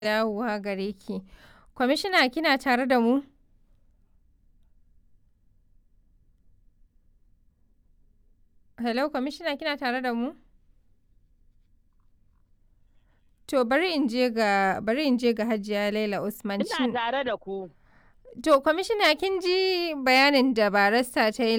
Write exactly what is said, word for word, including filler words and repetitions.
dawowa gare ki. Kwamishina kina tare da mu? Hello kwamishina kina tare da mu? To bari in je ga bari in je ga Hajiya Laila Usman. Ina tare da ku. To kwamishina kin ji bayanin da barista ta yi